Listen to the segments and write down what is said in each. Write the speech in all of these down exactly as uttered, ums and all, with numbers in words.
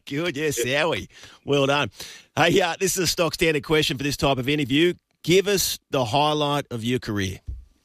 Good, yeah, Sowie. Well done. Hey, uh, this is a stock standard question for this type of interview. Give us the highlight of your career.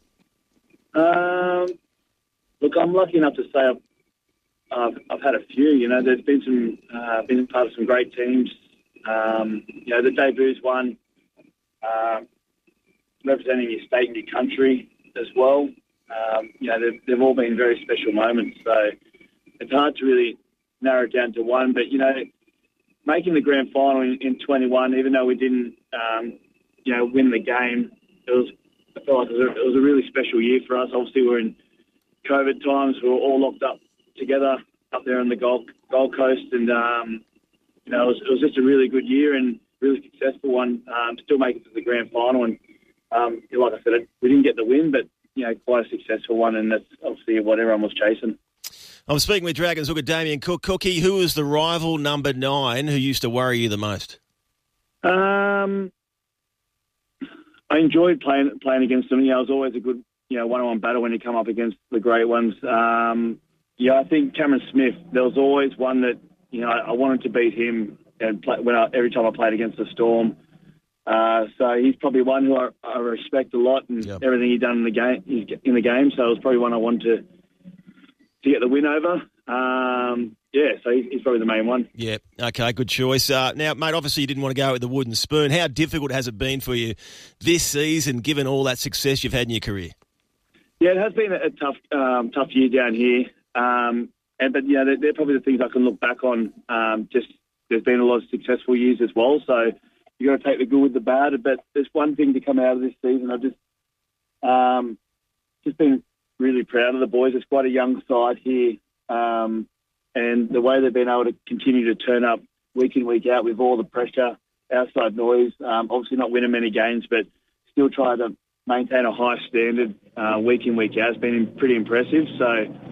Um, look, I'm lucky enough to say I've, I've, I've had a few. You know, there's been some, uh, been part of some great teams. Um, you know, the debuts one, uh, representing your state and your country as well. Um, you know, they've, they've all been very special moments. So it's hard to really narrow it down to one. But, you know, making the grand final in, in twenty-one, even though we didn't, um, you know, win the game, it was, I felt like it was, a, it was a really special year for us. Obviously, we're in COVID times. We were all locked up together up there on the Gold, Gold Coast. And, um, you know, it was, it was just a really good year and really successful one. Um, still make it to the grand final. And, um, like I said, we didn't get the win, but, you know, quite a successful one. And that's obviously what everyone was chasing. I'm speaking with Dragons hooker Damien Cook. Cookie, who was the rival number nine who used to worry you the most? Um, I enjoyed playing playing against them. You know, it was always a good, you know, one-on-one battle when you come up against the great ones. Um, yeah, I think Cameron Smith, there was always one that, you know, I, I wanted to beat him and play, when I, every time I played against the Storm. Uh, so he's probably one who I, I respect a lot and yep. everything he's done in the game. In the game, so it was probably one I wanted to to get the win over. Um, yeah, so he's, he's probably the main one. Yeah, okay, good choice. Uh, now, mate, obviously you didn't want to go with the wooden spoon. How difficult has it been for you this season, given all that success you've had in your career? Yeah, it has been a tough, um, tough year down here. Um, and but yeah, they're, they're probably the things I can look back on. Um, just there's been a lot of successful years as well, so you got to take the good with the bad. But there's one thing to come out of this season. I've just, um, just been really proud of the boys. It's quite a young side here, um, and the way they've been able to continue to turn up week in, week out with all the pressure, outside noise, um, obviously not winning many games, but still try to maintain a high standard uh, week in, week out has been pretty impressive. So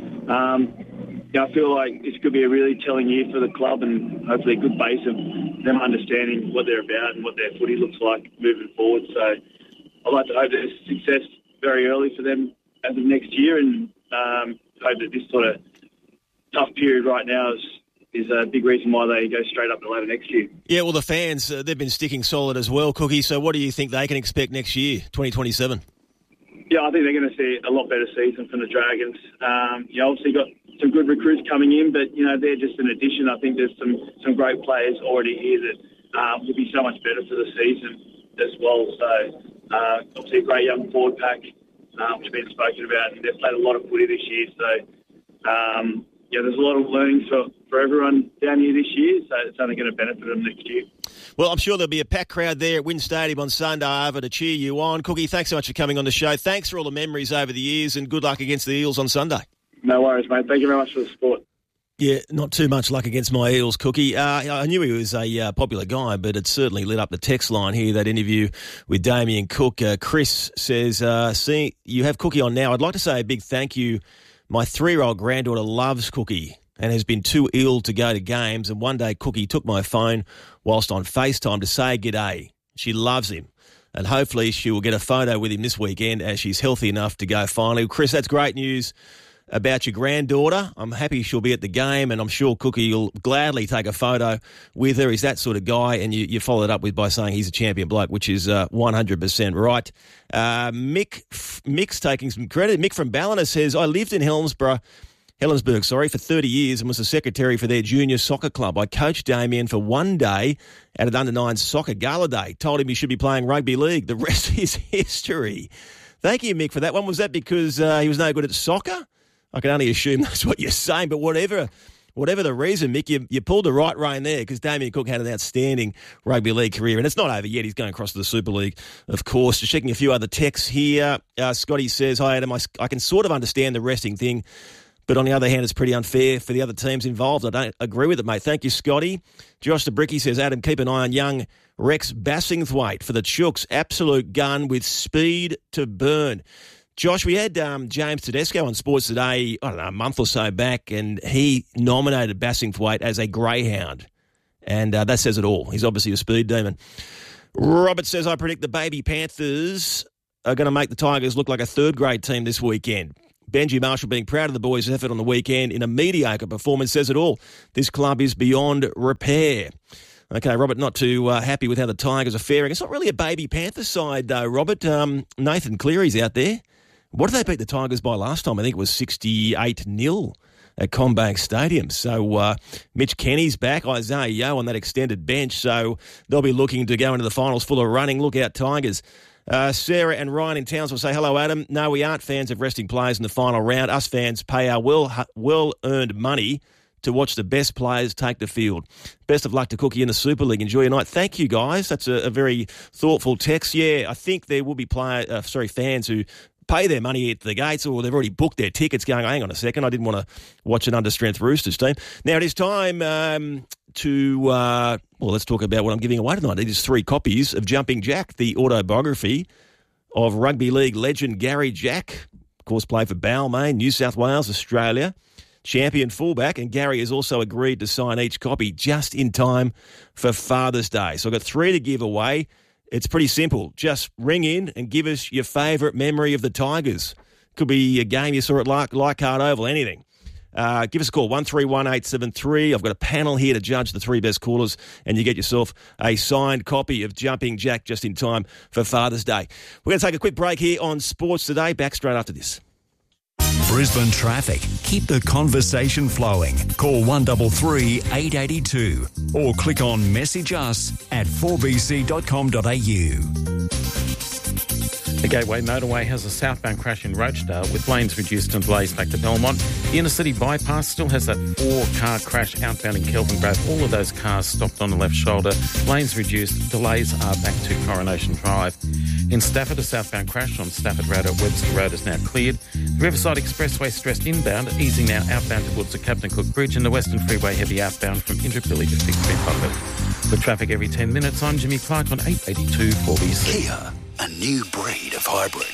um, yeah, I feel like this could be a really telling year for the club and hopefully a good base of them understanding what they're about and what their footy looks like moving forward. So I'd like to hope there's success very early for them as of next year, and um, hope that this sort of tough period right now is is a big reason why they go straight up the ladder next year. Yeah, well, the fans, uh, they've been sticking solid as well, Cookie. So what do you think they can expect next year, twenty twenty-seven? Yeah, I think they're going to see a lot better season from the Dragons. Um, you know, obviously got some good recruits coming in, but, you know, they're just an addition. I think there's some, some great players already here that um, will be so much better for the season as well. So uh, obviously a great young forward pack, Um, which has been spoken about, and they've played a lot of footy this year. So, um, yeah, there's a lot of learnings for, for everyone down here this year, so it's only going to benefit them next year. Well, I'm sure there'll be a packed crowd there at Wynn Stadium on Sunday over to cheer you on. Cookie, thanks so much for coming on the show. Thanks for all the memories over the years, and good luck against the Eels on Sunday. No worries, mate. Thank you very much for the support. Yeah, not too much luck against my Eels, Cookie. Uh, I knew he was a uh, popular guy, but it certainly lit up the text line here, that interview with Damien Cook. Uh, Chris says, uh, see, you have Cookie on now. I'd like to say a big thank you. My three-year-old granddaughter loves Cookie and has been too ill to go to games, and one day Cookie took my phone whilst on FaceTime to say g'day. She loves him, and hopefully she will get a photo with him this weekend as she's healthy enough to go finally. Chris, that's great news about your granddaughter. I'm happy she'll be at the game, and I'm sure Cookie will gladly take a photo with her. He's that sort of guy, and you, you followed up with by saying he's a champion bloke, which is uh, one hundred percent right. Uh, Mick, Mick's taking some credit. Mick from Ballina says, I lived in Helensburgh, Helensburgh, sorry, for thirty years and was the secretary for their junior soccer club. I coached Damien for one day at an under nine soccer gala day. Told him he should be playing rugby league. The rest is history. Thank you, Mick, for that one. Was that because uh, he was no good at soccer? I can only assume that's what you're saying, but whatever whatever the reason, Mick, you, you pulled the right rein there, because Damien Cook had an outstanding rugby league career, and it's not over yet. He's going across to the Super League, of course. Just checking a few other texts here. Uh, Scotty says, hi, Adam, I, I can sort of understand the resting thing, but on the other hand, it's pretty unfair for the other teams involved. I don't agree with it, mate. Thank you, Scotty. Josh the Bricky says, Adam, keep an eye on young Rex Bassingthwaite for the Chooks. Absolute gun with speed to burn. Josh, we had um, James Tedesco on Sports Today, I don't know, a month or so back, and he nominated Bassingthwaite as a greyhound. And uh, that says it all. He's obviously a speed demon. Robert says, I predict the Baby Panthers are going to make the Tigers look like a third-grade team this weekend. Benji Marshall being proud of the boys' effort on the weekend in a mediocre performance says it all. This club is beyond repair. Okay, Robert, not too uh, happy with how the Tigers are faring. It's not really a baby Panthers side, though, Robert. Um, Nathan Cleary's out there. What did they beat the Tigers by last time? I think it was sixty-eight nil at CommBank Stadium. So uh, Mitch Kenny's back, Isaiah Yeo on that extended bench, so they'll be looking to go into the finals full of running. Look out, Tigers. Uh, Sarah and Ryan in Townsville say, hello, Adam. No, we aren't fans of resting players in the final round. Us fans pay our well, well-earned money to watch the best players take the field. Best of luck to Cookie in the Super League. Enjoy your night. Thank you, guys. That's a, a very thoughtful text. Yeah, I think there will be player, uh, sorry, fans who pay their money at the gates or they've already booked their tickets going, hang on a second, I didn't want to watch an understrength Roosters team. Now, it is time um, to, uh, well, let's talk about what I'm giving away tonight. It is three copies of Jumping Jack, the autobiography of rugby league legend Gary Jack. Of course, played for Balmain, New South Wales, Australia. Champion fullback, and Gary has also agreed to sign each copy just in time for Father's Day. So I've got three to give away. It's pretty simple. Just ring in and give us your favourite memory of the Tigers. Could be a game you saw at Leichhardt Oval, anything. Uh, give us a call, one three one eight seven three. I've got a panel here to judge the three best callers, and you get yourself a signed copy of Jumping Jack just in time for Father's Day. We're going to take a quick break here on Sports Today. Back straight after this. Brisbane traffic. Keep the conversation flowing. Call one three three, eight eight two or click on message us at four b c dot com dot a u. The Gateway Motorway has a southbound crash in Rochdale with lanes reduced and delays back to Belmont. The inner city bypass still has that four-car crash outbound in Kelvin Grove. All of those cars stopped on the left shoulder. Lanes reduced. Delays are back to Coronation Drive. In Stafford, a southbound crash on Stafford Road at Webster Road is now cleared. The Riverside Expressway stressed inbound, easing now outbound towards the Captain Cook Bridge, and the Western Freeway heavy outbound from Indooroopilly to Victory Pocket. With traffic every ten minutes, I'm Jimmy Clark on eight eighty-two four B C. Kia, a new breed of hybrid.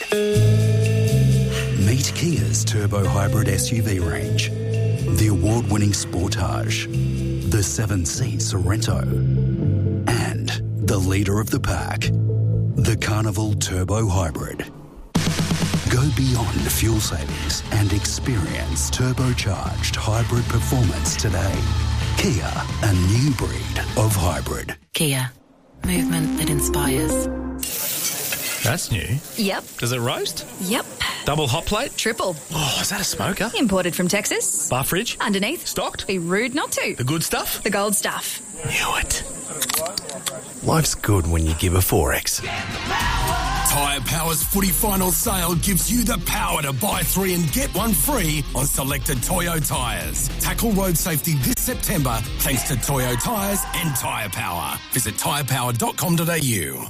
Meet Kia's turbo hybrid S U V range. The award-winning Sportage, the seven-seat Sorrento, and the leader of the pack, the Carnival Turbo Hybrid. Go beyond fuel savings and experience turbocharged hybrid performance today. Kia, a new breed of hybrid. Kia, movement that inspires. That's new. Yep. Does it roast? Yep. Double hot plate? Triple. Oh, is that a smoker? Imported from Texas. Bar fridge? Underneath. Stocked? Be rude not to. The good stuff? The gold stuff. Knew it. Life's good when you give a four X. Tyre Power's footy final sale gives you the power to buy three and get one free on selected Toyo tyres. Tackle road safety this September thanks to Toyo tyres and Tyre Power. Visit tyre power dot com dot a u.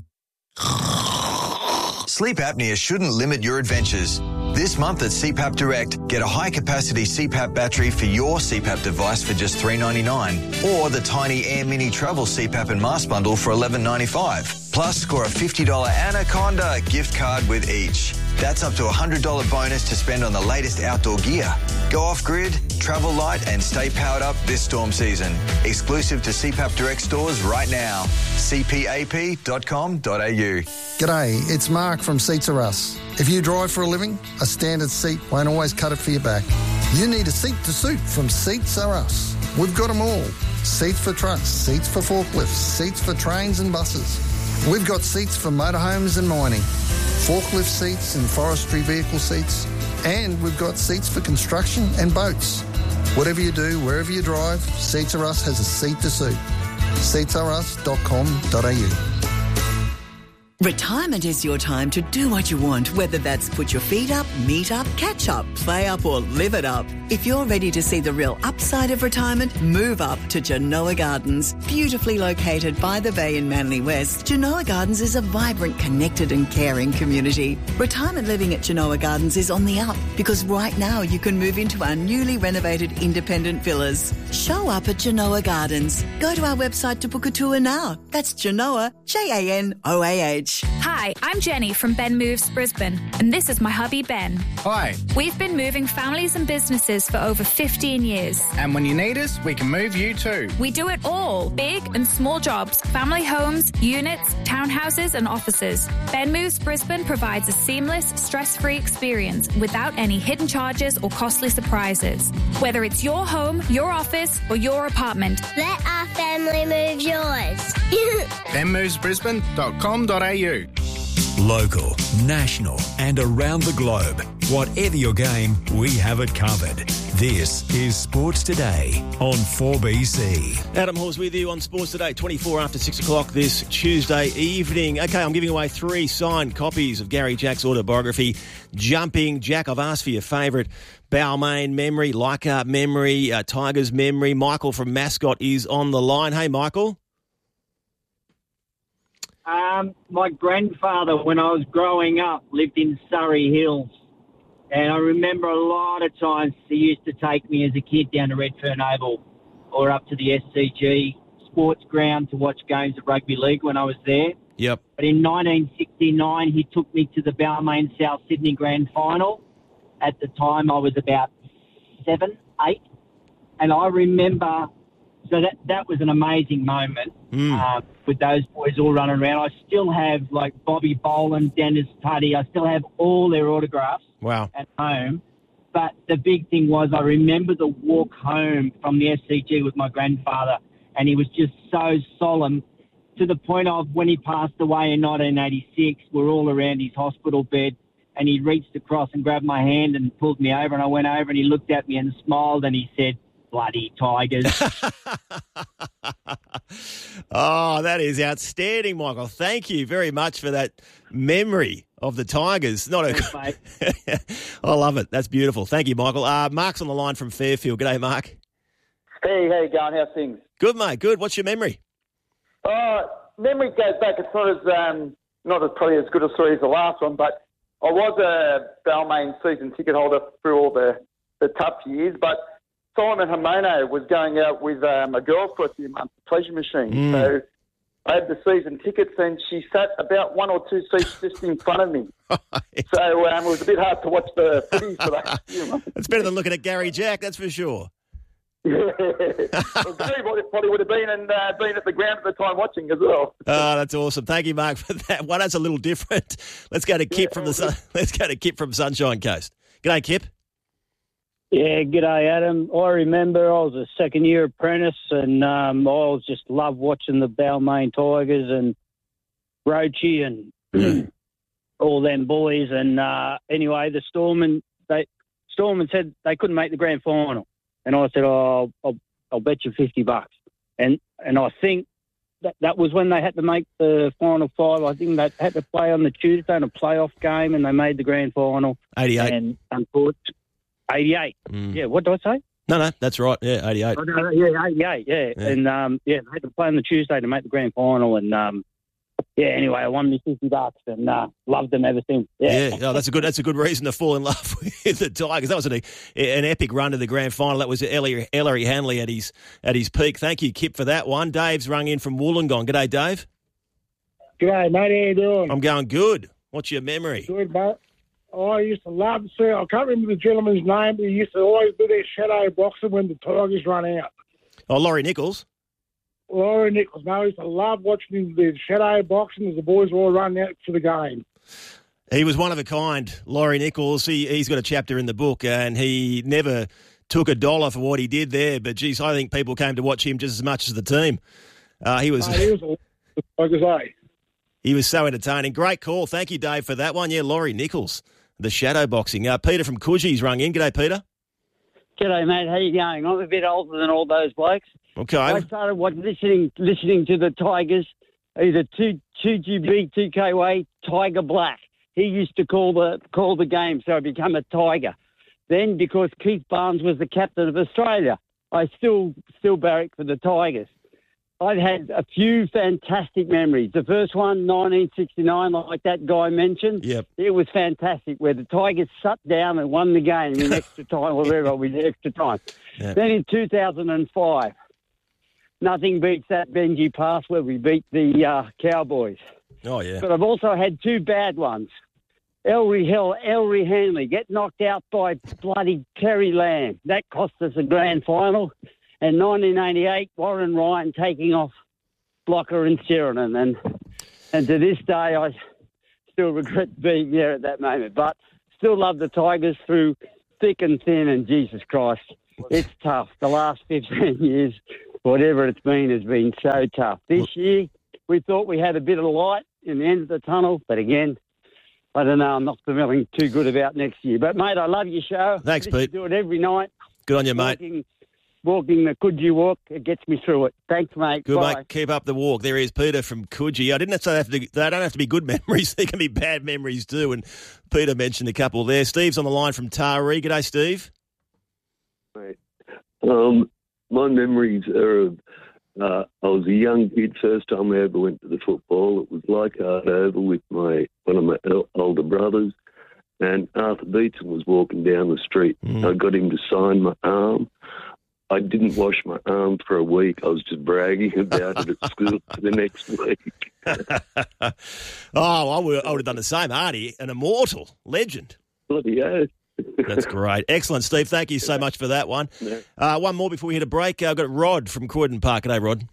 Sleep apnea shouldn't limit your adventures. This month at C PAP Direct, get a high-capacity C PAP battery for your C PAP device for just three dollars ninety-nine, or the Tiny Air Mini Travel C PAP and Mask Bundle for eleven dollars ninety-five. Plus, score a fifty dollars Anaconda gift card with each. That's up to a one hundred dollars bonus to spend on the latest outdoor gear. Go off-grid, travel light and stay powered up this storm season. Exclusive to C PAP Direct stores right now. c p a p dot com dot a u. G'day, it's Mark from Seats Are Us. If you drive for a living, a standard seat won't always cut it for your back. You need a seat to suit from Seats Are Us. We've got them all. Seats for trucks, seats for forklifts, seats for trains and buses. We've got seats for motorhomes and mining, forklift seats and forestry vehicle seats, and we've got seats for construction and boats. Whatever you do, wherever you drive, Seats Are Us has a seat to suit. seats are us dot com dot a u. Retirement is your time to do what you want, whether that's put your feet up, meet up, catch up, play up or live it up. If you're ready to see the real upside of retirement, move up to Genoa Gardens. Beautifully located by the bay in Manly West, Genoa Gardens is a vibrant, connected and caring community. Retirement living at Genoa Gardens is on the up because right now you can move into our newly renovated independent villas. Show up at Genoa Gardens. Go to our website to book a tour now. That's Genoa, J A N O A H. Hi, Hi, I'm Jenny from Ben Moves Brisbane, and this is my hubby Ben. Hi. We've been moving families and businesses for over fifteen years. And when you need us, we can move you too. We do it all, big and small jobs, family homes, units, townhouses and offices. Ben Moves Brisbane provides a seamless, stress-free experience without any hidden charges or costly surprises. Whether it's your home, your office or your apartment, let our family move yours. ben moves brisbane dot com dot a u. Local, national and around the globe. Whatever your game, we have it covered. This is Sports Today on four B C. Adam Hall's with you on Sports Today, twenty-four after six o'clock this Tuesday evening. Okay, I'm giving away three signed copies of Gary Jack's autobiography, Jumping Jack. I've asked for your favourite Balmain memory, Leichhardt memory, uh, Tigers memory. Michael from Mascot is on the line. Hey, Michael. Um, my grandfather, when I was growing up, lived in Surrey Hills. And I remember a lot of times he used to take me as a kid down to Redfern Oval or up to the S C G sports ground to watch games of rugby league when I was there. Yep. But in nineteen sixty-nine, he took me to the Balmain South Sydney Grand Final. At the time, I was about seven, eight. And I remember... So that that was an amazing moment mm. uh, with those boys all running around. I still have, like, Bobby Boland, Dennis Tuddy. I still have all their autographs wow. at home. But the big thing was I remember the walk home from the S C G with my grandfather, and he was just so solemn to the point of when he passed away in nineteen eighty-six, we're all around his hospital bed, and he reached across and grabbed my hand and pulled me over, and I went over and he looked at me and smiled and he said, "Bloody Tigers." Oh, that is outstanding, Michael. Thank you very much for that memory of the Tigers. Not a Thanks, I love it. That's beautiful. Thank you, Michael. Uh, Mark's on the line from Fairfield. G'day, Mark. Hey, how you going? How's things? Good, mate. Good. What's your memory? Uh, memory goes back. It's not as um, not as probably as good a story as the last one, but I was a Balmain season ticket holder through all the, the tough years, but Simon Himono was going out with um, a girl for a few months, the pleasure machine. Mm. So I had the season tickets and she sat about one or two seats just in front of me. So um, it was a bit hard to watch the footies for that few months. It's better than looking at Gary Jack, that's for sure. Yeah. Well, Gary probably would have been and uh, been at the ground at the time watching as well. Oh, that's awesome. Thank you, Mark, for that. One that's a little different. Let's go to Kip yeah, from the sun, Let's go to Kip from Sunshine Coast. G'day, Kip. Yeah, g'day, Adam. I remember I was a second-year apprentice and um, I was just loved watching the Balmain Tigers and Roachie and all them boys. And uh, anyway, the Stormen, they Stormen said they couldn't make the grand final. And I said, oh, I'll, I'll bet you fifty bucks. And and I think that, that was when they had to make the final five. I think they had to play on the Tuesday in a playoff game and they made the grand final. eighty-eight. And unfortunately, eighty-eight. Mm. Yeah, what did I say? No, no, that's right. Yeah, eighty-eight. Oh, no, yeah, eighty-eight, yeah. yeah. And, um, yeah, they had to play on the Tuesday to make the grand final. And, um, yeah, anyway, I won me fifty bucks and uh, loved them ever since. Yeah, yeah no, that's a good that's a good reason to fall in love with the Tigers. That was an, an epic run to the grand final. That was Ellery, Ellery Hanley at his at his peak. Thank you, Kip, for that one. Dave's rung in from Wollongong. G'day, Dave. G'day, mate. How you doing? I'm going good. What's your memory? Good, mate. I used to love to see, I can't remember the gentleman's name, but he used to always do their shadow boxing when the Tigers run out. Oh, Laurie Nichols. Laurie Nichols. No, I used to love watching the shadow boxing as the boys were all running out for the game. He was one of a kind, Laurie Nichols. He, he's got a chapter in the book and he never took a dollar for what he did there. But, geez, I think people came to watch him just as much as the team. Uh, he was... No, he was a, like I say. He was so entertaining. Great call. Thank you, Dave, for that one. Yeah, Laurie Nichols. The shadow boxing. Uh, Peter from Coogie's rung in. G'day, Peter. G'day, mate. How you going? I'm a bit older than all those blokes. Okay. I started watching, listening listening to the Tigers, either two G B, two K Y, Tiger Black. He used to call the call the game, so I became a Tiger. Then, because Keith Barnes was the captain of Australia, I still still barrack for the Tigers. I've had a few fantastic memories. The first one, nineteen sixty-nine, like that guy mentioned. Yep. It was fantastic, where the Tigers sat down and won the game in extra time, or whatever, with extra time. Yep. Then in two thousand five, nothing beats that Benji pass where we beat the uh, Cowboys. Oh, yeah. But I've also had two bad ones. Ellery Hill, Ellery Hanley get knocked out by bloody Terry Lamb. That cost us a grand final. And nineteen eighty-eight, Warren Ryan taking off Blocker and Sheridan. And, and to this day, I still regret being there at that moment. But still love the Tigers through thick and thin, and Jesus Christ, it's tough. The last fifteen years, whatever it's been, has been so tough. This year, we thought we had a bit of light in the end of the tunnel, but again, I don't know, I'm not feeling too good about next year. But, mate, I love your show. Thanks, Pete. Do it every night. Good on you, mate. Walking, walking the Coogee walk, it gets me through it. Thanks, mate. Good, Bye. mate. Keep up the walk. There he is, Peter from Coogee. I didn't have to have to, they don't have to be good memories. They can be bad memories too. And Peter mentioned a couple there. Steve's on the line from Taree. G'day, Steve. Mate. Um, my memories are of, uh, I was a young kid, first time I ever went to the football. It was Leichhardt Oval with my one of my older brothers, and Arthur Beetson was walking down the street. Mm. I got him to sign my arm. I didn't wash my arm for a week. I was just bragging about it at school for the next week. oh, I would, I would have done the same. Artie, an immortal legend. Bloody hell. That's great. Excellent, Steve. Thank you so much for that one. Uh, one more before we hit a break. Uh, I've got Rod from Croydon Park. G'day, Rod.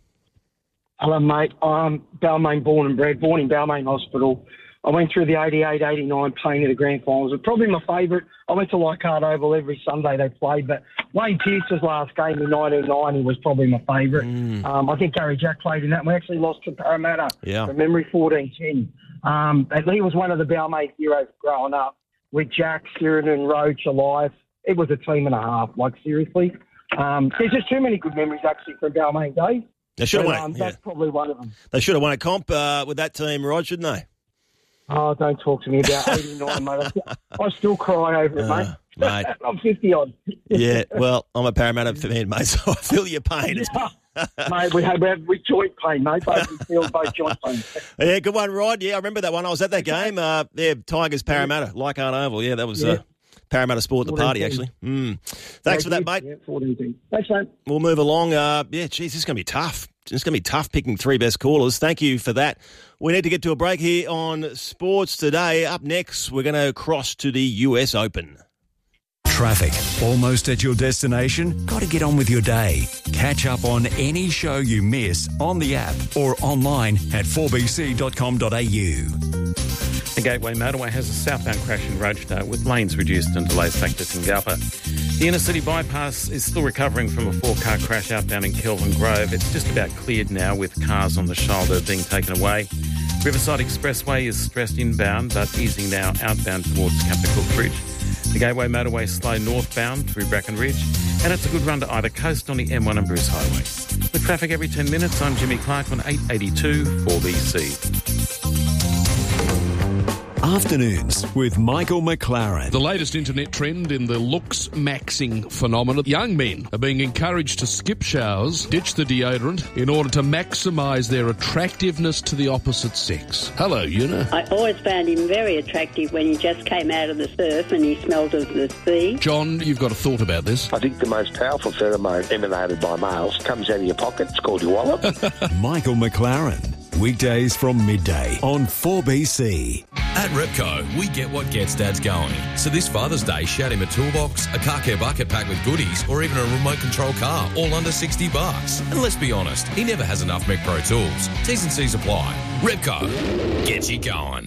Hello, mate. I'm Balmain born and bred, born in Balmain Hospital. I went through the eighty-eight eighty-nine playing at the grand finals. It's probably my favourite. I went to Leichhardt Oval every Sunday they played, but Wayne Pearce's last game in nineteen ninety was probably my favourite. Mm. Um, I think Gary Jack played in that. We actually lost to Parramatta Yeah. from memory fourteen ten. Um, and he was one of the Balmain heroes growing up with Jack, Sheridan, Roach, Elias. It was a team and a half, like seriously. Um, there's just too many good memories actually from Balmain days. They should have But, won it, um, yeah. That's probably one of them. They should have won a comp uh, with that team, Rod, shouldn't they? Oh, don't talk to me about eighty-nine, mate. I still cry over it, mate. Uh, mate. I'm fifty odd. Yeah, well, I'm a Parramatta fan, mate, so I feel your pain. It's- Mate, we have, we have we joint pain, mate. Both we feel both joint pain. yeah, good one, Rod. Yeah, I remember that one. I was at that game. Uh, yeah, Tigers, Parramatta, Leichhardt Oval. Yeah, that was uh, Yeah. Parramatta Sport at the party, actually. Mm. Thanks for that, mate. Yeah, fourteen. Thanks, mate. We'll move along. Uh, yeah, geez, this is going to be tough. It's going to be tough picking three best callers. Thank you for that. We need to get to a break here on Sports Today. Up next, we're going to cross to the U S Open. Traffic. Almost at your destination? Got to get on with your day. Catch up on any show you miss on the app or online at four b c dot com dot a u. The Gateway Motorway has a southbound crash in Rochedale with lanes reduced and delays back to Tingalpa. The inner city bypass is still recovering from a four-car crash outbound in Kelvin Grove. It's just about cleared now with cars on the shoulder being taken away. Riverside Expressway is stressed inbound but easing now outbound towards Captain Cook Bridge. The Gateway Motorway is slow northbound through Bracken Ridge, and it's a good run to either coast on the M one and Bruce Highway. With traffic every ten minutes, I'm Jimmy Clark on eight eighty-two four B C. Afternoons with Michael McLaren. The latest internet trend in the looks maxing phenomenon. Young men are being encouraged to skip showers, ditch the deodorant, in order to maximise their attractiveness to the opposite sex. Hello, Una. I always found him very attractive when he just came out of the surf and he smelled of the sea. John, you've got a thought about this? I think the most powerful pheromone emanated by males comes out of your pocket. It's called your wallet. Michael McLaren. Weekdays from midday on four B C. At Repco, we get what gets dads going. So this Father's Day, shout him a toolbox, a car care bucket packed with goodies, or even a remote control car, all under sixty bucks. And let's be honest, he never has enough Mech Pro tools. T's and C's apply. Repco, gets you going.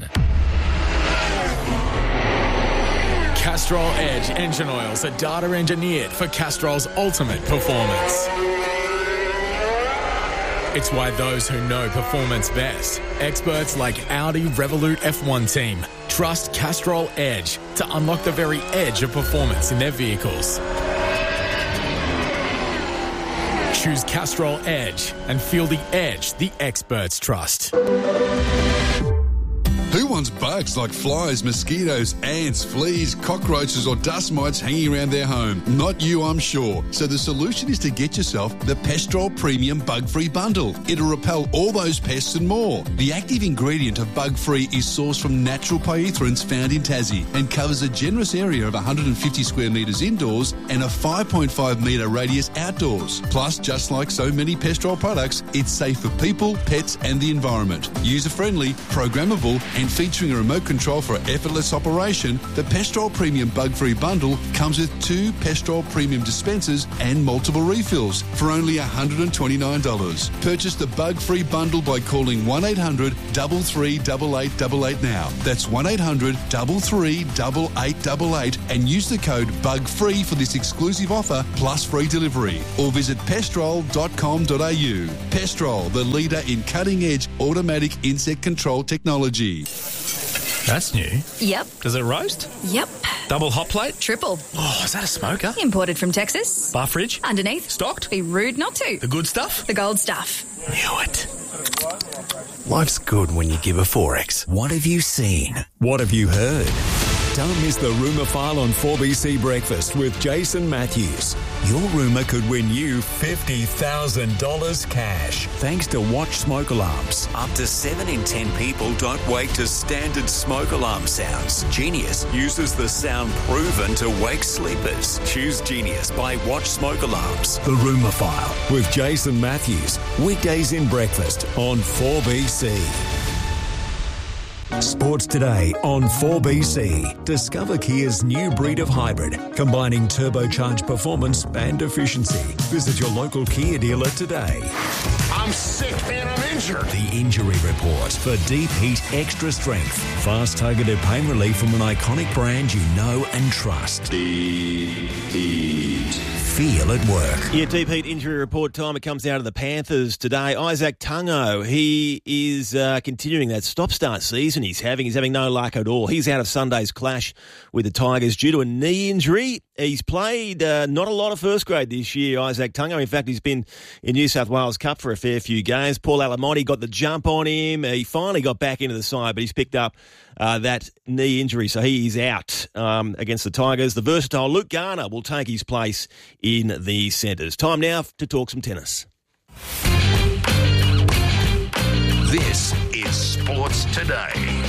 Castrol Edge engine oils are data engineered for Castrol's ultimate performance. It's why those who know performance best, experts like Audi Revolut F one team, trust Castrol Edge to unlock the very edge of performance in their vehicles. Choose Castrol Edge and feel the edge the experts trust. Who wants bugs like flies, mosquitoes, ants, fleas, cockroaches or dust mites hanging around their home? Not you, I'm sure. So the solution is to get yourself the Pestrol Premium Bug-Free Bundle. It'll repel all those pests and more. The active ingredient of Bug-Free is sourced from natural pyrethroids found in Tassie and covers a generous area of one hundred fifty square metres indoors and a five point five metre radius outdoors. Plus, just like so many Pestrol products, it's safe for people, pets and the environment. User-friendly, programmable and featuring a remote control for effortless operation, the Pestrol Premium Bug-Free Bundle comes with two Pestrol Premium dispensers and multiple refills for only one hundred twenty-nine dollars. Purchase the Bug-Free Bundle by calling one eight hundred, three three eight eight eight eight now. That's one eight hundred, three three eight eight eight eight and use the code BUGFREE for this exclusive offer plus free delivery. Or visit pestrol dot com dot a u. Pestrol, the leader in cutting-edge automatic insect control technology. That's new. Yep. Does it roast? Yep. Double hot plate? Triple. Oh, is that a smoker? Imported from Texas. Bar fridge? Underneath. Stocked? Be rude not to. The good stuff? The gold stuff. Knew it. Life's good when you give a Forex. What have you seen? What have you heard? Don't miss the Rumour File on four B C Breakfast with Jason Matthews. Your rumour could win you fifty thousand dollars cash. Thanks to Watch Smoke Alarms. Up to seven in ten people don't wake to standard smoke alarm sounds. Genius uses the sound proven to wake sleepers. Choose Genius by Watch Smoke Alarms. The Rumour File with Jason Matthews. Weekdays in breakfast on four B C. Sports Today on four B C. Discover Kia's new breed of hybrid, combining turbocharged performance and efficiency. Visit your local Kia dealer today. I'm sick and I'm injured. The Injury Report for Deep Heat Extra Strength. Fast targeted pain relief from an iconic brand you know and trust. Deep Heat. Feel at work. Yeah, Deep Heat Injury Report time. It comes out of the Panthers today. Isaac Tungo, he is uh, continuing that stop-start season he's having. He's having no luck at all. He's out of Sunday's clash with the Tigers due to a knee injury. He's played uh, not a lot of first grade this year, Isaac Tungo. In fact, he's been in New South Wales Cup for a fair few games. Paul Alamonte got the jump on him. He finally got back into the side, but he's picked up uh, that knee injury, so he is out um, against the Tigers. The versatile Luke Garner will take his place in the centres. Time now to talk some tennis. This is Sports Today.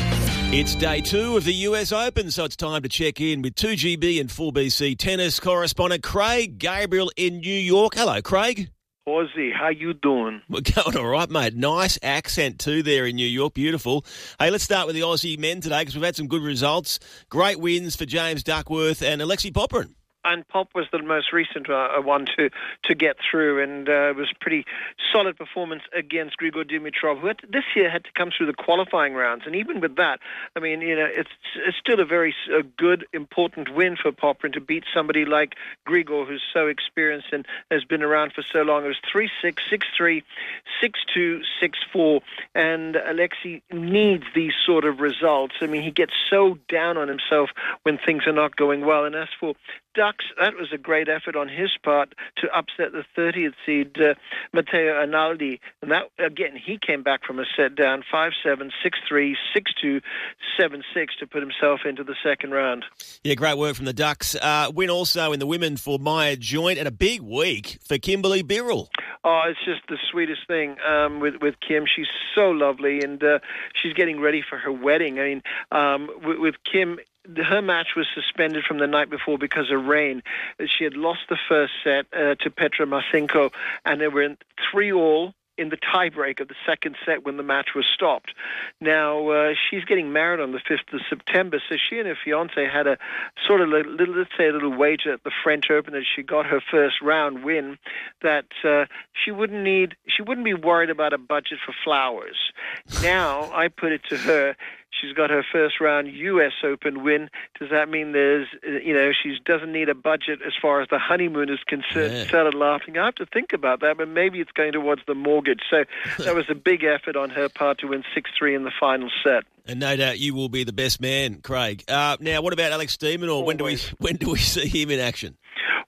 It's day two of the U S Open, so it's time to check in with two G B and four B C tennis correspondent Craig Gabriel in New York. Hello, Craig. Aussie, how you doing? We're going all right, mate. Nice accent too there in New York. Beautiful. Hey, let's start with the Aussie men today because we've had some good results. Great wins for James Duckworth and Alexei Popyrin. And Pop was the most recent uh, one to, to get through, and uh, it was a pretty solid performance against Grigor Dimitrov, who had to, this year had to come through the qualifying rounds. And even with that, I mean, you know, it's it's still a very a good, important win for Popyrin to beat somebody like Grigor, who's so experienced and has been around for so long. It was three six, six three, six two, six four, and Alexei needs these sort of results. I mean, he gets so down on himself when things are not going well. And as for Ducks, that was a great effort on his part to upset the thirtieth seed, uh, Matteo Analdi. And that, again, he came back from a set down, five seven, six three, six two, seven six to put himself into the second round. Yeah, great work from the Ducks. Uh, win also in the women for Maya Joint, and a big week for Kimberly Birrell. Oh, it's just the sweetest thing um, with, with Kim. She's so lovely, and uh, she's getting ready for her wedding. I mean, um, with, with Kim, her match was suspended from the night before because of rain. She had lost the first set uh, to Petra Marcinko, and they were in three all in the tiebreak of the second set when the match was stopped. Now, uh, she's getting married on the fifth of September, so she and her fiancé had a sort of, little, let's say, a little wager at the French Open that she got her first round win, that uh, she wouldn't need, she wouldn't be worried about a budget for flowers. Now, I put it to her, she's got her first round U S Open win. Does that mean there's, you know, she doesn't need a budget as far as the honeymoon is concerned? Yeah. Started laughing. I have to think about that, but maybe it's going towards the mortgage. So that was a big effort on her part to win six three in the final set. And no doubt you will be the best man, Craig. Uh, now, what about Alex Steeman, or when do we when do we see him in action?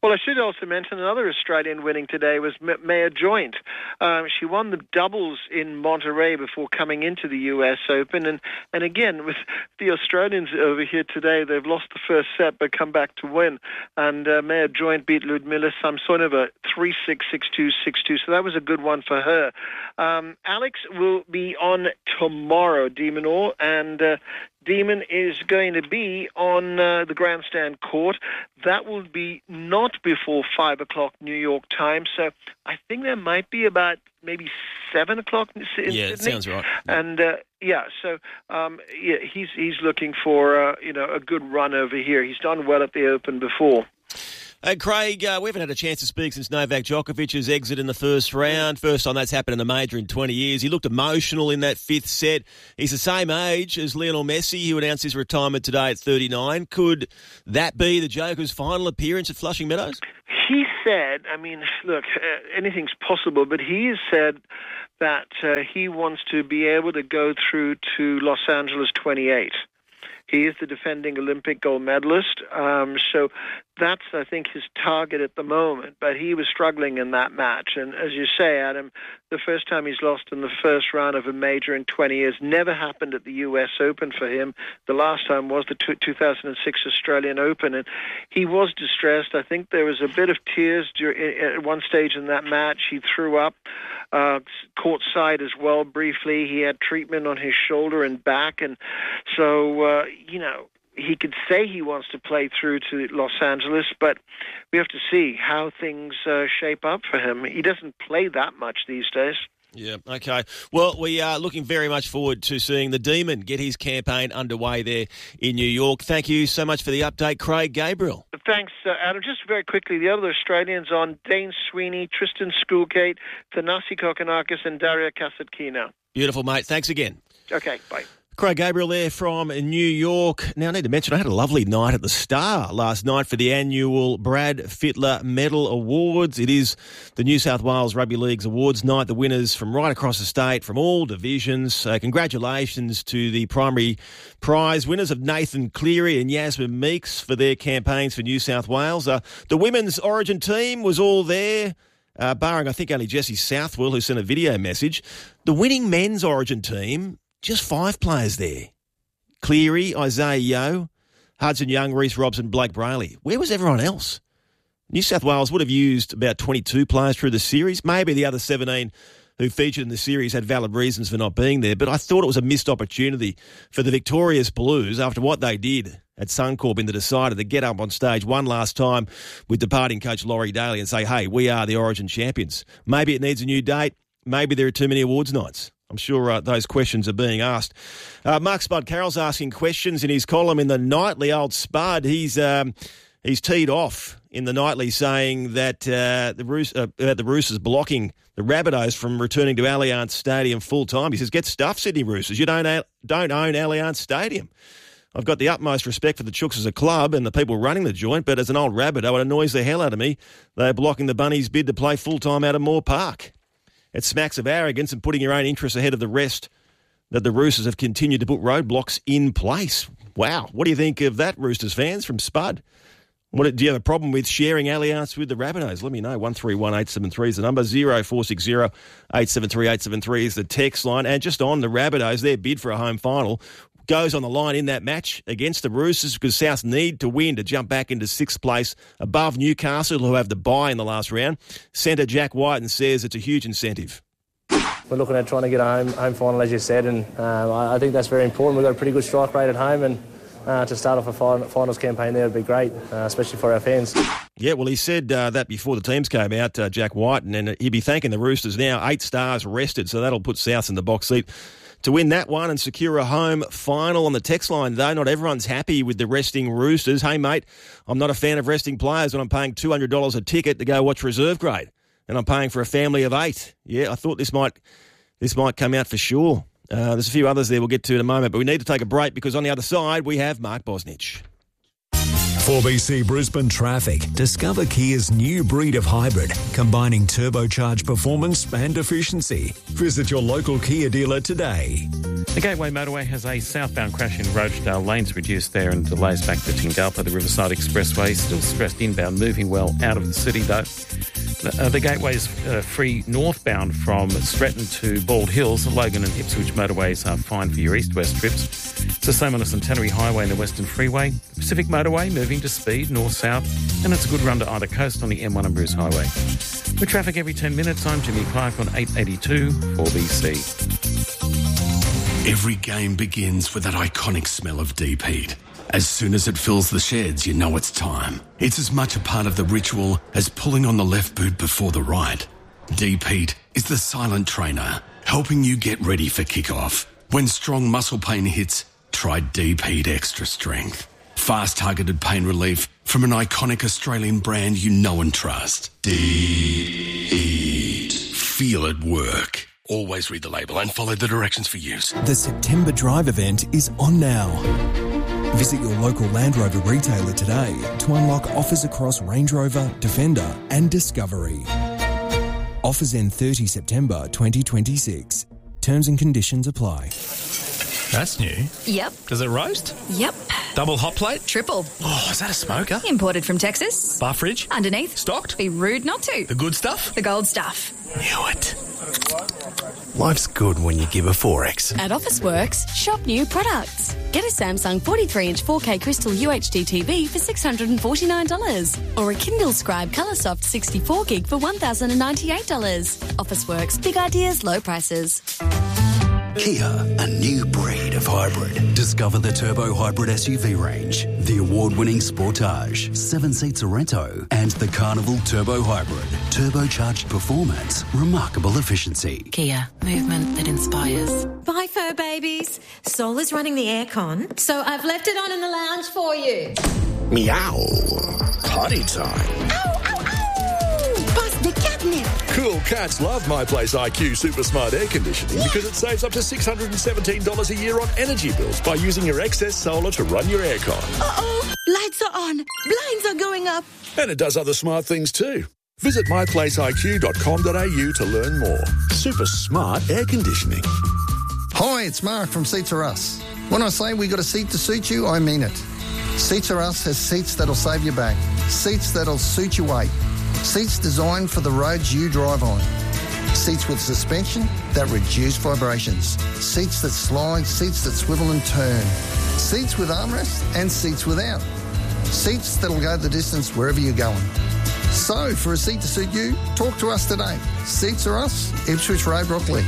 Well, I should also mention another Australian winning today was M- Maya Joint. Um, she won the doubles in Monterey before coming into the U S Open. And, and again, with the Australians over here today, they've lost the first set but come back to win. And uh, Maya Joint beat Ludmila Samsonova three six, six two, six two. So that was a good one for her. Um, Alex will be on tomorrow, Demon Orr, and uh, Demon is going to be on uh, the grandstand court. That will be not before five o'clock New York time. So I think there might be about maybe seven o'clock in Sydney. Yeah, it sounds right. And uh, yeah, so um, yeah, he's he's looking for uh, you know a good run over here. He's done well at the Open before. Uh, Craig, uh, we haven't had a chance to speak since Novak Djokovic's exit in the first round. First time that's happened in a major in twenty years. He looked emotional in that fifth set. He's the same age as Lionel Messi, who announced his retirement today at thirty-nine. Could that be the Joker's final appearance at Flushing Meadows? He said, I mean, look, uh, anything's possible, but he has said that uh, he wants to be able to go through to Los Angeles twenty-eight. He is the defending Olympic gold medalist, um, so that's, I think, his target at the moment. But he was struggling in that match. And as you say, Adam, the first time he's lost in the first round of a major in twenty years never happened at the U S Open for him. The last time was the two thousand six Australian Open, and he was distressed. I think there was a bit of tears at one stage in that match. He threw up. Uh, courtside as well briefly. He had treatment on his shoulder and back, and so uh, you know he could say he wants to play through to Los Angeles, but we have to see how things uh, shape up for him. He doesn't play that much these days. Yeah, okay. Well, we are looking very much forward to seeing the Demon get his campaign underway there in New York. Thank you so much for the update, Craig Gabriel. Thanks, uh, Adam. Just very quickly, the other Australians on Dane Sweeney, Tristan Schoolgate, Thanasi Kokkinakis and Daria Kasatkina. Beautiful, mate. Thanks again. Okay, bye. Craig Gabriel there from New York. Now, I need to mention I had a lovely night at the Star last night for the annual Brad Fittler Medal Awards. It is the New South Wales Rugby League's awards night. The winners from right across the state, from all divisions. Uh, congratulations to the primary prize winners of Nathan Cleary and Yasmin Meeks for their campaigns for New South Wales. Uh, the women's Origin team was all there. Uh, barring, I think, only Jesse Southwell, who sent a video message. The winning men's Origin team, just five players there. Cleary, Isaiah Yeo, Hudson Young, Reece Robson, Blake Brayley. Where was everyone else? New South Wales would have used about twenty-two players through the series. Maybe the other seventeen who featured in the series had valid reasons for not being there, but I thought it was a missed opportunity for the Victorious Blues after what they did at Suncorp in the decider to get up on stage one last time with departing coach Laurie Daly and say, hey, we are the Origin champions. Maybe it needs a new date. Maybe there are too many awards nights. I'm sure uh, those questions are being asked. Uh, Mark Spud Carroll's asking questions in his column in the Nightly. Old Spud, he's um, he's teed off in the Nightly saying that uh, the Roos- uh, about the Roosters blocking the Rabbitohs from returning to Allianz Stadium full time. He says, get stuffed, Sydney Roosters. You don't, don't own Allianz Stadium. I've got the utmost respect for the Chooks as a club and the people running the joint, but as an old Rabbitoh, it annoys the hell out of me. They're blocking the Bunnies' bid to play full-time out of Moore Park. It smacks of arrogance and putting your own interests ahead of the rest that the Roosters have continued to put roadblocks in place. Wow. What do you think of that, Roosters fans, from Spud? What, do you have a problem with sharing Allianz with the Rabbitohs? Let me know. one three one eight seven three is the number. zero four six zero eight seven three eight seven three is the text line. And just on the Rabbitohs, their bid for a home final goes on the line in that match against the Roosters because South need to win to jump back into sixth place above Newcastle, who have the bye in the last round. Centre Jack Whiten says it's a huge incentive. We're looking at trying to get a home, home final, as you said, and um, I, I think that's very important. We've got a pretty good strike rate at home, and uh, to start off a fin- finals campaign there would be great, uh, especially for our fans. Yeah, well, he said uh, that before the teams came out, uh, Jack Whiten, and he'd be thanking the Roosters now. Eight stars rested, so that'll put South in the box seat to win that one and secure a home final. On the text line, though, not everyone's happy with the resting Roosters. Hey, mate, I'm not a fan of resting players when I'm paying two hundred dollars a ticket to go watch reserve grade, and I'm paying for a family of eight. Yeah, I thought this might this might come out for sure. Uh, there's a few others there we'll get to in a moment, but we need to take a break because on the other side we have Mark Bosnich. four B C Brisbane Traffic. Discover Kia's new breed of hybrid, combining turbocharged performance and efficiency. Visit your local Kia dealer today. The Gateway Motorway has a southbound crash in Rochedale. Lanes reduced there and delays back to Tingalpa. The Riverside Expressway still stressed inbound, moving well out of the city though. The, uh, the Gateway is uh, free northbound from Stretton to Bald Hills. The Logan and Ipswich motorways are fine for your east-west trips. It's the same on the Centenary Highway and the Western Freeway. The Pacific Motorway moving to speed north-south, and it's a good run to either coast on the M one and Bruce Highway. With traffic every ten minutes, I'm Jimmy Clark on eight eighty-two four B C. Every game begins with that iconic smell of deep heat. As soon as it fills the sheds, you know it's time. It's as much a part of the ritual as pulling on the left boot before the right. Deep heat is the silent trainer, helping you get ready for kickoff. When strong muscle pain hits, try Deep Heat Extra Strength. Fast targeted pain relief from an iconic Australian brand you know and trust. Deep Heat. Feel it work. Always read the label and follow the directions for use. The September Drive event is on now. Visit your local Land Rover retailer today to unlock offers across Range Rover, Defender and Discovery. Offers end thirtieth September twenty twenty-six. Terms and conditions apply. That's new. Yep. Does it roast? Yep. Double hot plate? Triple. Oh, is that a smoker? Imported from Texas. Bar fridge? Underneath. Stocked? Be rude not to. The good stuff? The gold stuff. Knew it. Life's good when you give a four X. At Officeworks, shop new products. Get a Samsung forty-three inch four K Crystal U H D T V for six hundred forty-nine dollars or a Kindle Scribe Coloursoft sixty-four gig for one thousand ninety-eight dollars. Officeworks, big ideas, low prices. Kia, a new breed of hybrid. Discover the Turbo Hybrid S U V range, the award-winning Sportage, seven seats Sorento, and the Carnival Turbo Hybrid. Turbocharged performance, remarkable efficiency. Kia, movement that inspires. Bye, fur babies. Sol is running the aircon, so I've left it on in the lounge for you. Meow. Potty time. Ow, ow, ow! Bust the catnip. Cool cats love My Place I Q Super Smart Air Conditioning because it saves up to six hundred seventeen dollars a year on energy bills by using your excess solar to run your aircon. Uh-oh, lights are on, blinds are going up. And it does other smart things too. Visit my place I Q dot com dot a u to learn more. Super smart air conditioning. Hi, it's Mark from Seats Are Us. When I say we got a seat to suit you, I mean it. Seats Are Us has seats that'll save your back, seats that'll suit your weight, seats designed for the roads you drive on, seats with suspension that reduce vibrations, seats that slide, seats that swivel and turn, seats with armrests and seats without, seats that'll go the distance wherever you're going. So, for a seat to suit you, talk to us today. Seats Are Us, Ipswich Road, Brockley.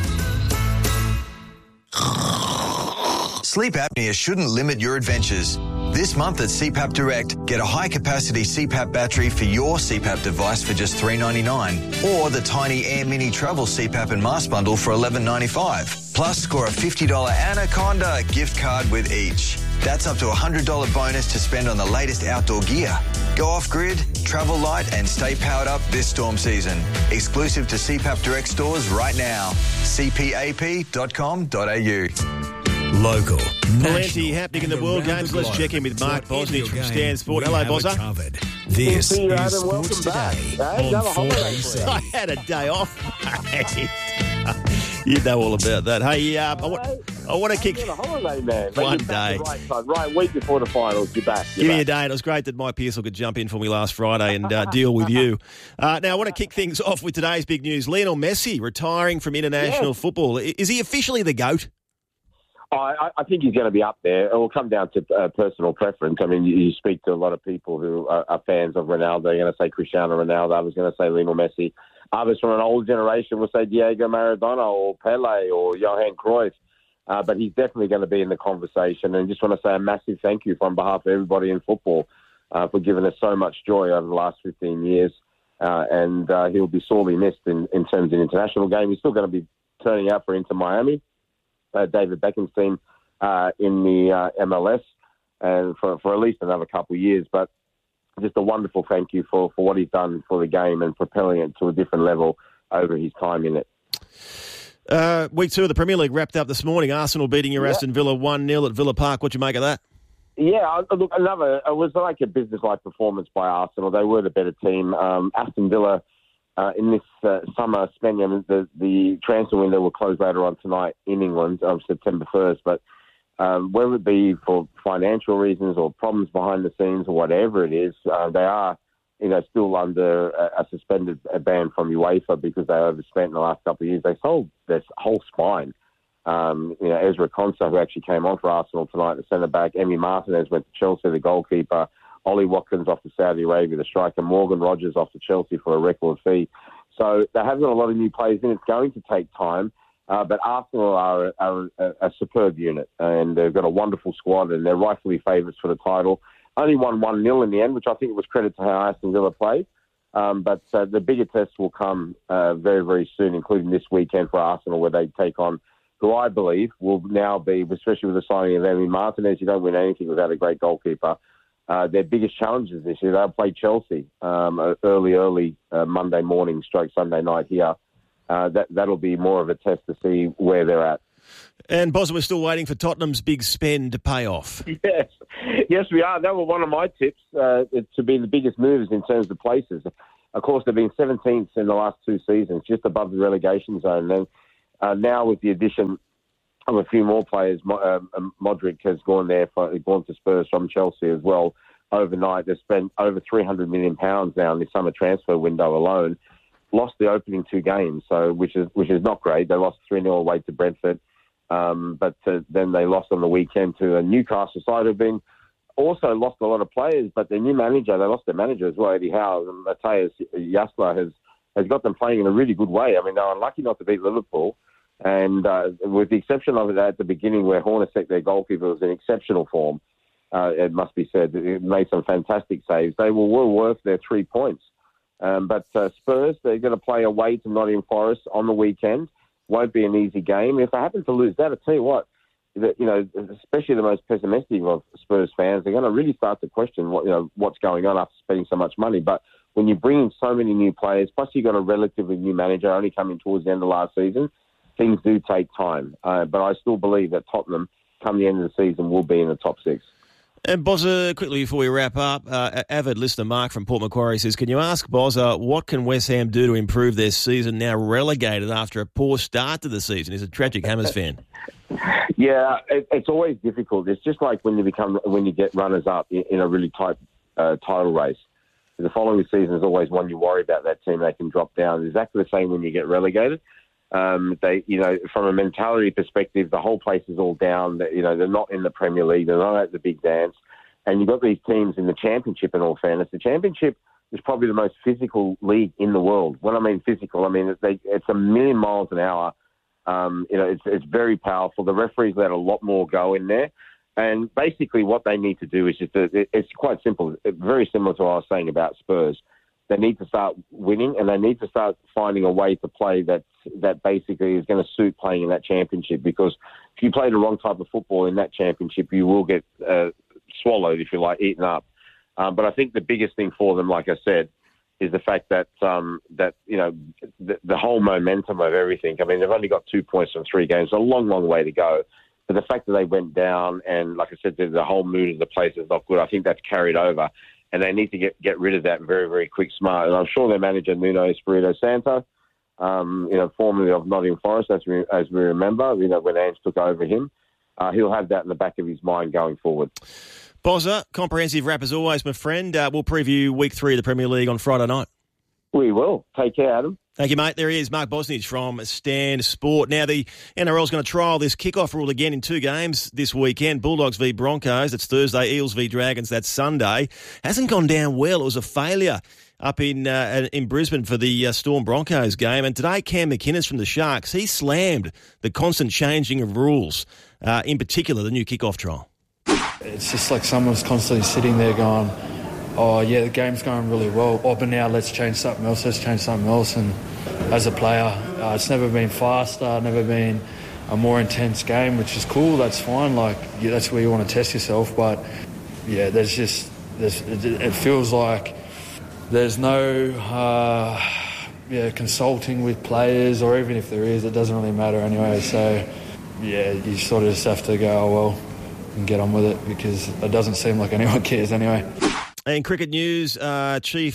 Sleep apnea shouldn't limit your adventures. This month at C PAP Direct, get a high-capacity C PAP battery for your C PAP device for just three dollars ninety-nine, or the tiny Air Mini Travel C PAP and Mask Bundle for eleven dollars ninety-five. Plus, score a fifty dollars Anaconda gift card with each. That's up to a one hundred dollars bonus to spend on the latest outdoor gear. Go off-grid, travel light and stay powered up this storm season. Exclusive to C PAP Direct stores right now. c p a p dot com dot a u. Local, plenty happening in the World Games. Let's check in with Mark Bosnich from Stan Sport. Hello, Bozza. This is is Sports Today on four B C. I had a day off, mate. You know all about that. Hey, uh, I, want, I want to kick... You're on a holiday, man. One you're back day. the Right, time. right week before the finals, you're back. You're Give me back. a day. It was great that Mike Pearsall could jump in for me last Friday and uh, deal with you. Uh, now, I want to kick things off with today's big news. Lionel Messi retiring from international Yes. football. Is he officially the GOAT? I, I think he's going to be up there. It will come down to uh, personal preference. I mean, you, you speak to a lot of people who are, are fans of Ronaldo. You're going to say Cristiano Ronaldo. I was going to say Lionel Messi. Others from an older generation will say Diego Maradona or Pele or Johan Cruyff. Uh, but he's definitely going to be in the conversation. And just want to say a massive thank you on behalf of everybody in football uh, for giving us so much joy over the last fifteen years. Uh, and uh, he'll be sorely missed in, in terms of international game. He's still going to be turning out for Inter Miami. Uh, David Beckham's team uh, in the uh, M L S and for, for at least another couple of years. But just a wonderful thank you for, for what he's done for the game and propelling it to a different level over his time in it. Uh, week two of the Premier League wrapped up this morning. Arsenal beating your Yeah. Aston Villa one nil at Villa Park. What do you make of that? Yeah, look, another, it was like a business-like performance by Arsenal. They were the better team. Um, Aston Villa uh, in this uh, summer spending. I mean, the, the transfer window will close later on tonight in England on September first, but um, whether it be for financial reasons or problems behind the scenes or whatever it is, uh, they are you know, still under a, a suspended a ban from UEFA because they overspent in the last couple of years. They sold their whole spine. Um, you know, Ezra Konsa, who actually came on for Arsenal tonight, the centre-back. Emi Martinez went to Chelsea, the goalkeeper. Ollie Watkins off to Saudi Arabia, the striker. Morgan Rogers off to Chelsea for a record fee. So they have got a lot of new players in. It's going to take time. Uh, but Arsenal are, are a, a superb unit, and they've got a wonderful squad, and they're rightfully favourites for the title. Only won one nil in the end, which I think was credit to how Aston Villa played. Um, but uh, the bigger tests will come uh, very, very soon, including this weekend for Arsenal, where they take on who I believe will now be, especially with the signing of Emi Martinez, you don't win anything without a great goalkeeper. Uh, their biggest challenges this year, they'll play Chelsea um, early, early uh, Monday morning, stroke Sunday night here. Uh, that, that'll be more of a test to see where they're at. And, Boz, we're still waiting for Tottenham's big spend to pay off. Yes, yes, we are. That was one of my tips uh, to be the biggest movers in terms of places. Of course, they've been seventeenth in the last two seasons, just above the relegation zone. And uh, now with the addition of a few more players, uh, Modric has gone there, for, gone to Spurs from Chelsea as well overnight. They've spent over three hundred million pounds now in the summer transfer window alone. Lost the opening two games, so which is which is not great. They lost three nil away to Brentford. Um, but uh, then they lost on the weekend to a Newcastle side who've been also lost a lot of players, but their new manager, they lost their manager as well, Eddie Howe, and Matthias Jasler has, has got them playing in a really good way. I mean, they were unlucky not to beat Liverpool, and uh, with the exception of it at the beginning where Hornacek, their goalkeeper, was in exceptional form, uh, it must be said. It made some fantastic saves. They were well worth their three points. Um, but uh, Spurs, they're going to play away to Nottingham Forest on the weekend. Won't be an easy game. If they happen to lose that, I tell you what, that, you know, especially the most pessimistic of Spurs fans, they're going to really start to question what you know what's going on after spending so much money. But when you bring in so many new players, plus you've got a relatively new manager only coming towards the end of last season, things do take time. Uh, but I still believe that Tottenham, come the end of the season, will be in the top six. And Bozza, quickly before we wrap up, uh, avid listener Mark from Port Macquarie says, can you ask Bozza what can West Ham do to improve their season now relegated after a poor start to the season? He's a tragic Hammers fan. Yeah, it, it's always difficult. It's just like when you become when you get runners up in, in a really tight uh, title race. The following season is always one you worry about that team. They can drop down. It's exactly the same when you get relegated. Um, they, you know, from a mentality perspective, the whole place is all down. You know, they're not in the Premier League. They're not at the big dance. And you've got these teams in the Championship, in all fairness. The Championship is probably the most physical league in the world. When I mean physical, I mean they, it's a million miles an hour. Um, you know, it's, it's very powerful. The referees let a lot more go in there. And basically what they need to do is just, to, it's quite simple, very similar to what I was saying about Spurs. They need to start winning, and they need to start finding a way to play that that basically is going to suit playing in that championship. Because if you play the wrong type of football in that championship, you will get uh, swallowed, if you like, eaten up. Um, but I think the biggest thing for them, like I said, is the fact that um, that you know the, the whole momentum of everything. I mean, they've only got two points from three games, a long, long way to go. But the fact that they went down, and like I said, the, the whole mood of the place is not good. I think that's carried over. And they need to get, get rid of that very, very quick, smart. And I'm sure their manager, Nuno Espirito Santo, um, you know, formerly of Nottingham Forest, as we, as we remember, you know, when Ange took over him, uh, he'll have that in the back of his mind going forward. Bozza, comprehensive wrap as always, my friend. Uh, we'll preview week three of the Premier League on Friday night. We will. Take care, Adam. Thank you, mate. There he is, Mark Bosnich from Stan Sport. Now, the N R L's going to trial this kickoff rule again in two games this weekend. Bulldogs v Broncos, that's Thursday. Eels v Dragons, that's Sunday. Hasn't gone down well. It was a failure up in uh, in Brisbane for the uh, Storm Broncos game. And today, Cam McInnes from the Sharks, he slammed the constant changing of rules, uh, in particular the new kickoff trial. It's just like someone's constantly sitting there going, oh, yeah, the game's going really well. Oh, but now let's change something else, let's change something else. And as a player, uh, it's never been faster, never been a more intense game, which is cool, that's fine. Like, yeah, that's where you want to test yourself. But, yeah, there's just, there's, it, it feels like there's no uh, yeah, consulting with players, or even if there is, it doesn't really matter anyway. So, yeah, you sort of just have to go, oh, well, and get on with it, because it doesn't seem like anyone cares anyway. In cricket news, uh, Chief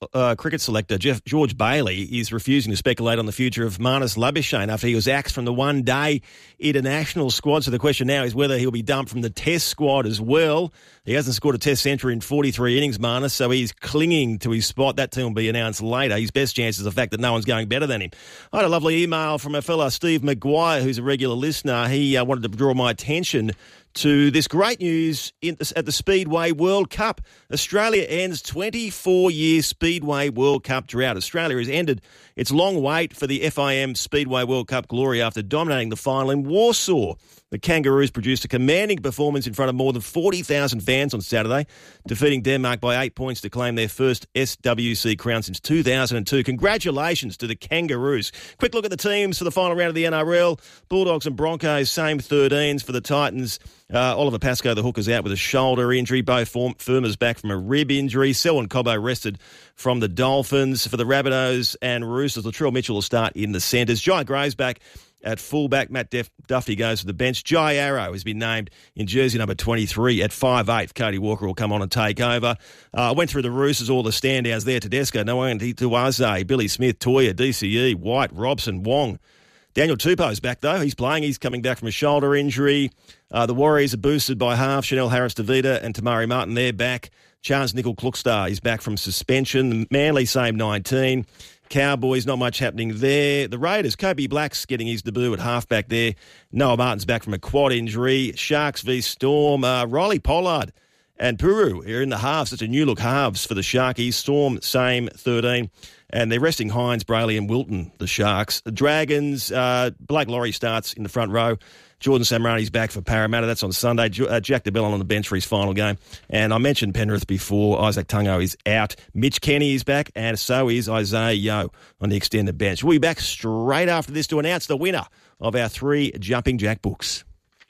uh, cricket selector Jeff, George Bailey is refusing to speculate on the future of Marnus Labuschagne after he was axed from the one-day international squad. So the question now is whether he'll be dumped from the Test squad as well. He hasn't scored a Test century in forty-three innings, Marnus, so he's clinging to his spot. That team will be announced later. His best chance is the fact that no one's going better than him. I had a lovely email from a fella, Steve Maguire, who's a regular listener. He uh, wanted to draw my attention to this great news in the, at the Speedway World Cup. Australia ends twenty-four-year Speedway World Cup drought. Australia has ended its long wait for the F I M Speedway World Cup glory after dominating the final in Warsaw. The Kangaroos produced a commanding performance in front of more than forty thousand fans on Saturday, defeating Denmark by eight points to claim their first S W C crown since two thousand two. Congratulations to the Kangaroos. Quick look at the teams for the final round of the N R L. Bulldogs and Broncos, same thirteens for the Titans. Uh, Oliver Pascoe, the hooker's out with a shoulder injury. Bo Firma's back from a rib injury. Selwyn Cobbo rested from the Dolphins. For the Rabbitohs and Roosters, Latrell Mitchell will start in the centres. Jai Gray's back at fullback. Matt Def- Duffy goes to the bench. Jai Arrow has been named in jersey number twenty-three at five eight. Cody Walker will come on and take over. I uh, went through the Roosters, all the standouts there. Tedesco, Nwandi Tuwaze, Billy Smith, Toya, D C E, White, Robson, Wong. Daniel Tupou's back, though. He's playing. He's coming back from a shoulder injury. Uh, the Warriors are boosted by half. Chanel Harris-Davida and Tamari Martin, they're back. Chance Nickel-Klukstar is back from suspension. Manly, same nineteen. Cowboys, not much happening there. The Raiders, Kobe Black's getting his debut at halfback there. Noah Martin's back from a quad injury. Sharks v Storm. Uh, Riley Pollard and Puru are in the halves. It's a new look halves for the Sharkies. Storm, same thirteen. And they're resting Hines, Brayley and Wilton, the Sharks. The Dragons, uh, Blake Laurie starts in the front row. Jordan Samrani's back for Parramatta. That's on Sunday. Uh, Jack DeBellon on the bench for his final game. And I mentioned Penrith before. Isaac Tungo is out. Mitch Kenny is back, and so is Isaiah Yeo on the extended bench. We'll be back straight after this to announce the winner of our three Jumping Jack books.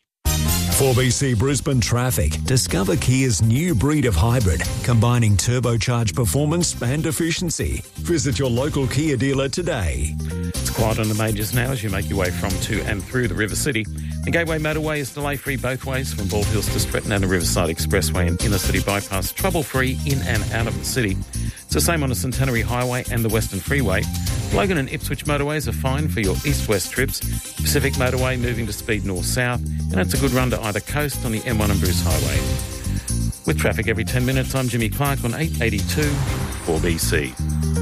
four B C Brisbane traffic. Discover Kia's new breed of hybrid, combining turbocharged performance and efficiency. Visit your local Kia dealer today. It's quiet on the majors now as you make your way from, to and through the River City. The Gateway Motorway is delay-free both ways from Bald Hills to Stretton, and the Riverside Expressway and Inner City Bypass trouble-free in and out of the city. It's the same on the Centenary Highway and the Western Freeway. Logan and Ipswich motorways are fine for your east-west trips. Pacific Motorway moving to speed north-south, and it's a good run to either coast on the M one and Bruce Highway. With traffic every ten minutes, I'm Jimmy Clark on eight eighty-two four B C.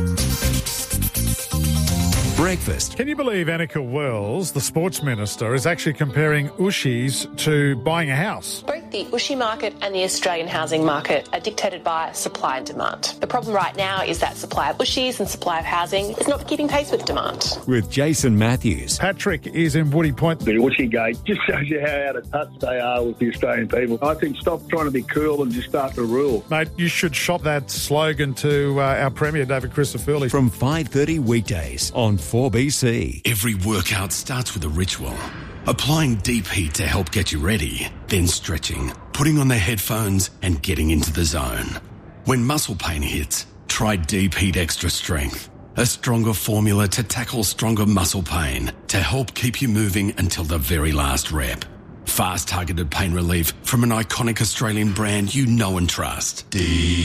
Breakfast. Can you believe Annika Wells, the sports minister, is actually comparing Ushies to buying a house? Both the Ushi market and the Australian housing market are dictated by supply and demand. The problem right now is that supply of Ushies and supply of housing is not keeping pace with demand. With Jason Matthews. Patrick is in Woody Point. The Ushi gate just shows you how out of touch they are with the Australian people. I think stop trying to be cool and just start to rule. Mate, you should shop that slogan to uh, our Premier, David Christofouli. From five thirty weekdays on four B C. Every workout starts with a ritual. Applying deep heat to help get you ready, then stretching, putting on the headphones and getting into the zone. When muscle pain hits, try Deep Heat Extra Strength, a stronger formula to tackle stronger muscle pain to help keep you moving until the very last rep. Fast targeted pain relief from an iconic Australian brand you know and trust. Deep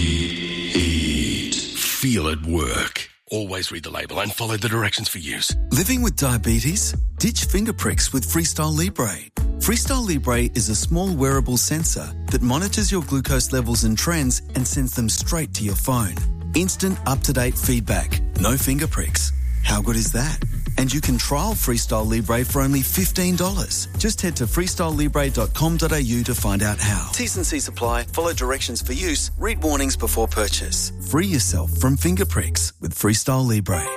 Heat. Feel it work. Always read the label and follow the directions for use. Living with diabetes? Ditch finger pricks with Freestyle Libre. Freestyle Libre is a small wearable sensor that monitors your glucose levels and trends and sends them straight to your phone. Instant up-to-date feedback. No finger pricks. How good is that? And you can trial Freestyle Libre for only fifteen dollars. Just head to freestyle libre dot com dot a u to find out how. T's and C's apply. Follow directions for use. Read warnings before purchase. Free yourself from finger pricks with Freestyle Libre.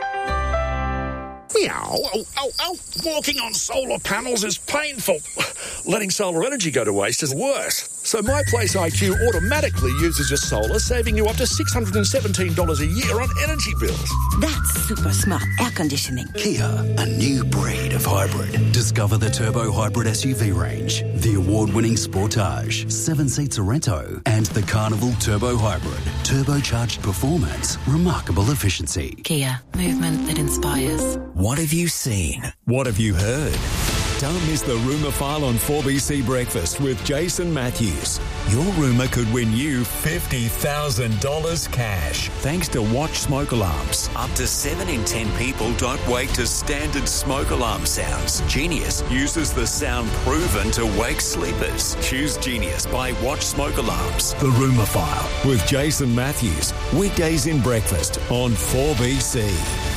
Meow. Oh, oh, oh. Walking on solar panels is painful. Letting solar energy go to waste is worse. So My Place I Q automatically uses your solar, saving you up to six hundred seventeen dollars a year on energy bills. That's super smart air conditioning. Kia, a new breed of hybrid. Discover the Turbo Hybrid S U V range, the award-winning Sportage, seven-seat Sorento, and the Carnival Turbo Hybrid. Turbocharged performance, remarkable efficiency. Kia, movement that inspires. What have you seen? What have you heard? Don't miss the Rumour File on four B C Breakfast with Jason Matthews. Your rumour could win you fifty thousand dollars cash. Thanks to Watch Smoke Alarms. Up to seven in ten people don't wake to standard smoke alarm sounds. Genius uses the sound proven to wake sleepers. Choose Genius by Watch Smoke Alarms. The Rumour File with Jason Matthews. Weekdays in breakfast on four B C.